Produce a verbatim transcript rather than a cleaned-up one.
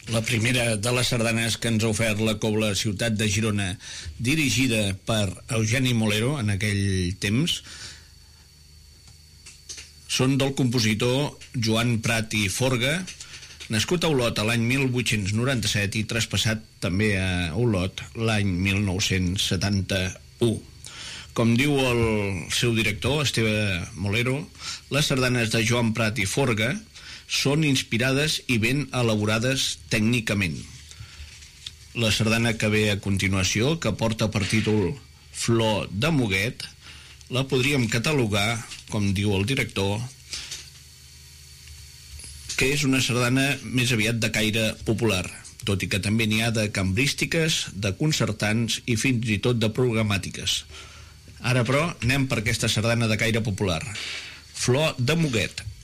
La primera de les sardanes que ens ha ofert la Cobla Ciutat de Girona, dirigida per Eugeni Molero en aquell temps, són del compositor Joan Prat i Forga, nascut a Olot l'any mil vuit-cents noranta-set i traspassat també a Olot l'any mil nou-cents setanta-u. Com diu el seu director, Esteve Molero, les sardanes de Joan Prat i Forga són inspirades i ben elaborades tècnicament. La sardana que ve a continuació, que porta per títol Flor de Muguet, la podríem catalogar, com diu el director, que és una sardana més aviat de caire popular, tot i que també n'hi ha de cambrístiques, de concertants i fins i tot de programàtiques. Ara, però, anem per aquesta sardana de caire popular. Flor de Muguet.